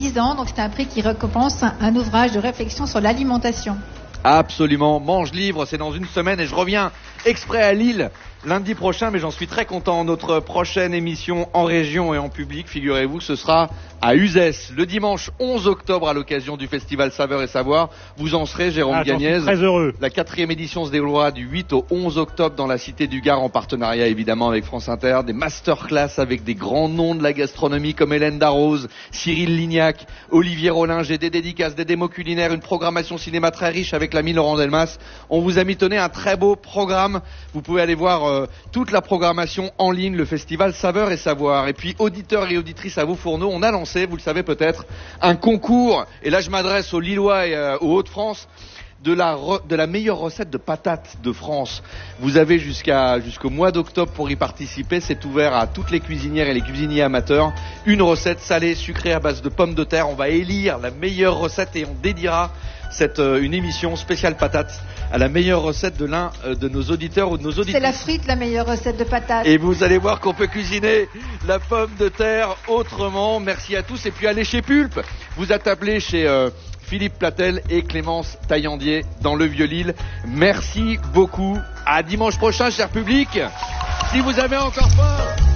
10 ans, donc c'est un prix qui récompense un ouvrage de réflexion sur l'alimentation. Absolument, Mange Livre, c'est dans une semaine et je reviens exprès à Lille lundi prochain, mais j'en suis très content. Notre prochaine émission en région et en public, figurez-vous, ce sera à Uzès, le dimanche 11 octobre à l'occasion du festival Saveurs et Savoir. Vous en serez, Jérôme Gagnez. Très heureux. La 4e édition se déroulera du 8 au 11 octobre dans la Cité du Gard en partenariat évidemment avec France Inter. Des masterclass avec des grands noms de la gastronomie comme Hélène Darroze, Cyril Lignac, Olivier Rollinger, des dédicaces, des démos culinaires, une programmation cinéma très riche avec l'ami Laurent Delmas. On vous a mitonné un très beau programme. Vous pouvez aller voir toute la programmation en ligne, le festival Saveurs et Savoir. Et puis auditeurs et auditrices à vos fourneaux, on a lancé, vous le savez peut-être, un concours. Et là je m'adresse aux Lillois et aux Hauts-de-France. De la meilleure recette de patates de France. Vous avez jusqu'au mois d'octobre pour y participer. C'est ouvert à toutes les cuisinières et les cuisiniers amateurs. Une recette salée, sucrée à base de pommes de terre. On va élire la meilleure recette et on dédiera une émission spéciale patates à la meilleure recette de l'un de nos auditeurs ou de nos auditrices. C'est la frite, la meilleure recette de patates. Et vous allez voir qu'on peut cuisiner la pomme de terre autrement. Merci à tous. Et puis allez chez Pulpe. Vous appelez chez Philippe Platel et Clémence Taillandier dans le Vieux-Lille. Merci beaucoup. À dimanche prochain, cher public. Si vous avez encore faim.